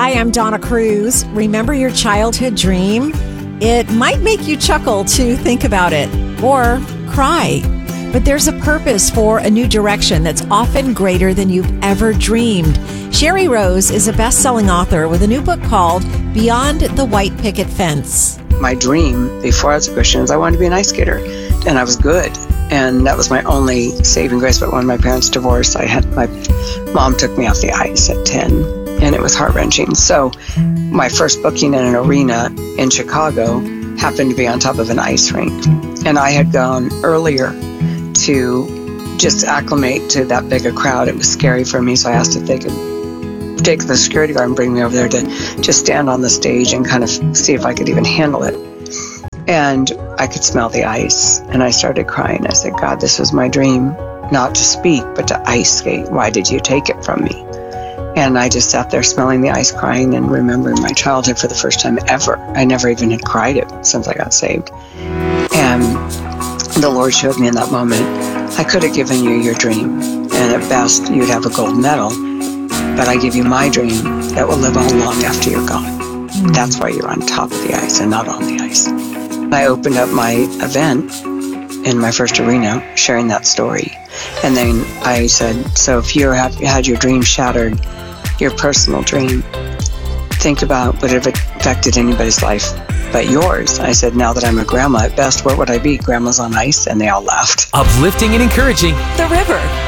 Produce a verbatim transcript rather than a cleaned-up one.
Hi, I'm Donna Cruz. Remember your childhood dream? It might make you chuckle to think about it or cry. But there's a purpose for a new direction that's often greater than you've ever dreamed. Sherry Rose is a best-selling author with a new book called Beyond the White Picket Fence. My dream before I was a Christian is I wanted to be an ice skater, and I was good. And that was my only saving grace. But when my parents divorced, I had my mom took me off the ice at ten, and it was heart-wrenching. So my first booking in an arena in Chicago happened to be on top of an ice rink. And I had gone earlier to just acclimate to that big a crowd. It was scary for me, so I asked if they could take the security guard and bring me over there to just stand on the stage and kind of see if I could even handle it. And I could smell the ice, and I started crying. I said, God, this was my dream, not to speak, but to ice skate. Why did you take it from me? And I just sat there smelling the ice, crying, and remembering my childhood for the first time ever. I never even had cried it since I got saved. And the Lord showed me in that moment, I could have given you your dream, and at best, you'd have a gold medal, but I give you my dream that will live on long after you're gone. That's why you're on top of the ice and not on the ice. I opened up my event in my first arena sharing that story. And then I said, so if you had your dream shattered, your personal dream, think about would it have affected anybody's life but yours. I said, now that I'm a grandma, at best, what would I be? Grandma's on ice? And they all laughed. Uplifting and encouraging. The River.